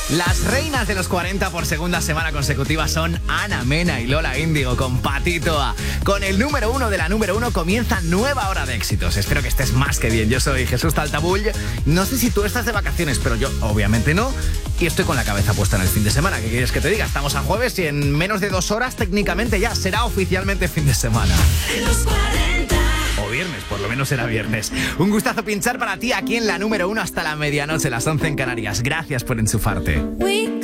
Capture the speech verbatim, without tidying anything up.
Las reinas de los cuarenta por segunda semana consecutiva son Ana Mena y Lola Índigo con Patito A. Con el número uno de la número uno comienza nueva hora de éxitos. Espero que estés más que bien. Yo soy Jesús Taltabull. No sé si tú estás de vacaciones, pero yo obviamente no. Y estoy con la cabeza puesta en el fin de semana. ¿Qué quieres que te diga? Estamos a jueves y en menos de dos horas técnicamente ya será oficialmente fin de semana. Los cuarenta. O viernes, por lo menos será viernes. Un gustazo pinchar para ti aquí en la número uno hasta la medianoche, las once en Canarias. Gracias por enchufarte.